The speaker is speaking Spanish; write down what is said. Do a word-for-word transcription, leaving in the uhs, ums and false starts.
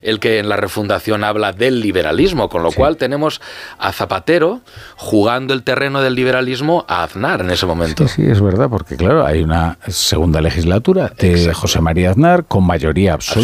el que en la refundación habla del liberalismo, con lo sí. cual tenemos a Zapatero jugando el terreno del liberalismo a Aznar en ese momento. Sí, sí, es verdad, porque claro, hay una segunda legislatura de Exacto. José María Aznar con mayoría absoluta.